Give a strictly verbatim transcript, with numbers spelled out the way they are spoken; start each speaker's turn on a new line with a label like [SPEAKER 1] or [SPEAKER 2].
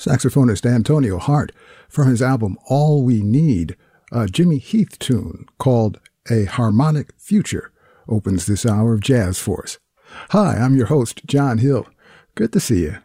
[SPEAKER 1] Saxophonist Antonio Hart, from his album All We Need, a Jimmy Heath tune called A Harmonic Future, opens this hour of Jazz for us. Hi, I'm your host, John Hill. Good to see you.